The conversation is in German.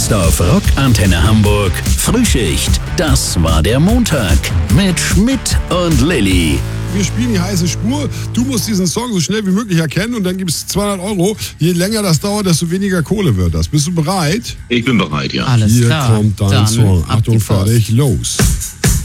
Jetzt auf Rock Antenne Hamburg. Frühschicht. Das war der Montag. Mit Schmidt und Lilly. Wir spielen die heiße Spur. Du musst diesen Song so schnell wie möglich erkennen und dann gibt es 200 €. Je länger das dauert, desto weniger Kohle wird das. Bist du bereit? Ich bin bereit, ja. Alles Hier klar. kommt dein Dann Song. ab Achtung, die Post. fertig, los.